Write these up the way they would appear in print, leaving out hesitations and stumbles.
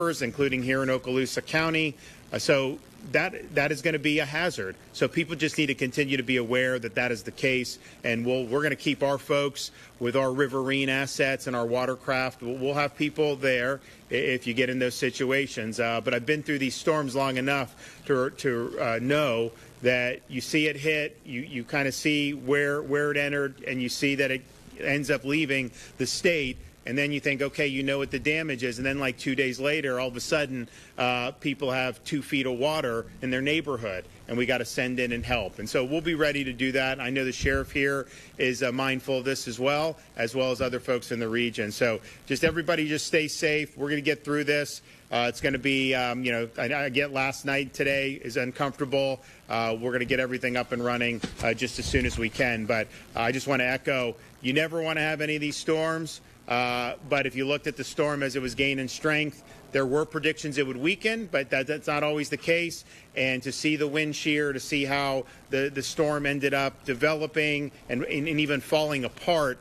including here in Okaloosa County. So that is going to be a hazard. So people just need to continue to be aware that that is the case. And we're going to keep our folks with our riverine assets and our watercraft. We'll have people there if you get in those situations. But I've been through these storms long enough to know that you see it hit, you kind of see where it entered, and you see that it ends up leaving the state. And then you think, okay, you know what the damage is. And then like 2 days later, all of a sudden, people have 2 feet of water in their neighborhood, and we got to send in and help. And so we'll be ready to do that. I know the sheriff here is mindful of this as well as other folks in the region. So just everybody just stay safe. We're going to get through this. It's going to be, I get last night today is uncomfortable. We're going to get everything up and running just as soon as we can. But I just want to echo, you never want to have any of these storms. But if you looked at the storm as it was gaining strength, there were predictions it would weaken, but that's not always the case. And to see the wind shear, to see how the storm ended up developing and even falling apart,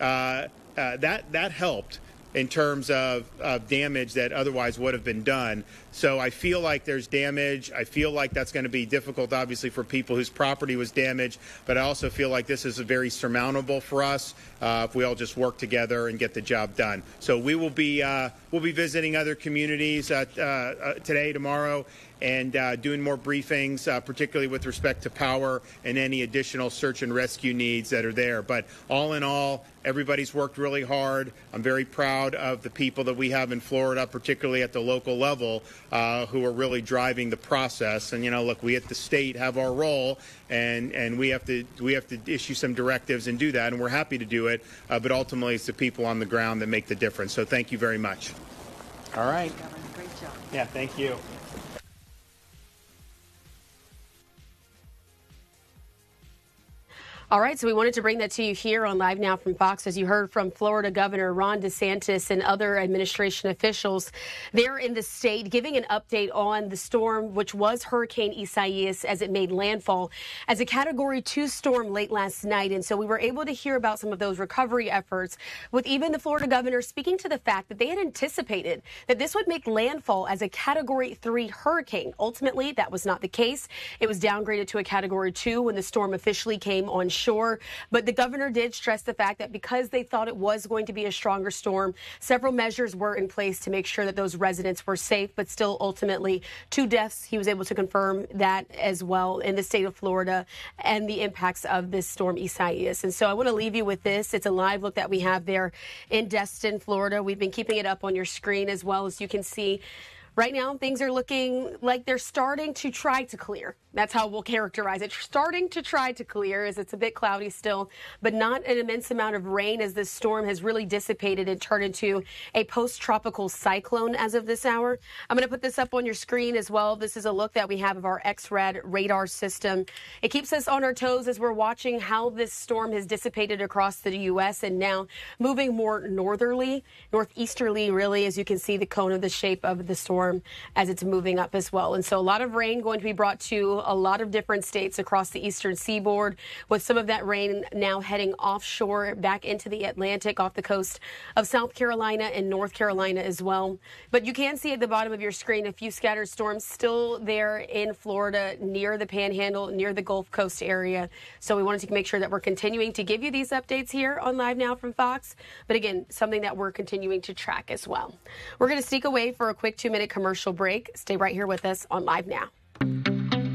that helped in terms of damage that otherwise would have been done. So I feel like there's damage. I feel like that's going to be difficult, obviously, for people whose property was damaged. But I also feel like this is very surmountable for us if we all just work together and get the job done. So we'll be visiting other communities today, tomorrow, and doing more briefings, particularly with respect to power and any additional search and rescue needs that are there. But all in all, everybody's worked really hard. I'm very proud of the people that we have in Florida, particularly at the local level, who are really driving the process. And, look, we at the state have our role, and we have to issue some directives and do that, and we're happy to do it. But ultimately, it's the people on the ground that make the difference. So thank you very much. All right. Great job. Yeah, thank you. All right, so we wanted to bring that to you here on Live Now from Fox. As you heard from Florida Governor Ron DeSantis and other administration officials there in the state, giving an update on the storm, which was Hurricane Isaias, as it made landfall as a Category 2 storm late last night. And so we were able to hear about some of those recovery efforts, with even the Florida governor speaking to the fact that they had anticipated that this would make landfall as a Category 3 hurricane. Ultimately, that was not the case. It was downgraded to a Category 2 when the storm officially came on shore. But the governor did stress the fact that because they thought it was going to be a stronger storm, several measures were in place to make sure that those residents were safe, but still ultimately 2 deaths. He was able to confirm that as well in the state of Florida and the impacts of this storm Isaias. And so I want to leave you with this. It's a live look that we have there in Destin, Florida. We've been keeping it up on your screen as well. As you can see, right now, things are looking like they're starting to try to clear. That's how we'll characterize it. Starting to try to clear, as it's a bit cloudy still, but not an immense amount of rain, as this storm has really dissipated and turned into a post-tropical cyclone as of this hour. I'm going to put this up on your screen as well. This is a look that we have of our X-RAD radar system. It keeps us on our toes as we're watching how this storm has dissipated across the U.S. and now moving more northeasterly, really, as you can see the cone of the shape of the storm as it's moving up as well. And so a lot of rain going to be brought to a lot of different states across the eastern seaboard, with some of that rain now heading offshore back into the Atlantic off the coast of South Carolina and North Carolina as well. But you can see at the bottom of your screen a few scattered storms still there in Florida, near the Panhandle, near the Gulf Coast area. So we wanted to make sure that we're continuing to give you these updates here on Live Now from Fox. But again, something that we're continuing to track as well. We're going to sneak away for a quick 2-minute commercial break. Stay right here with us on Live Now.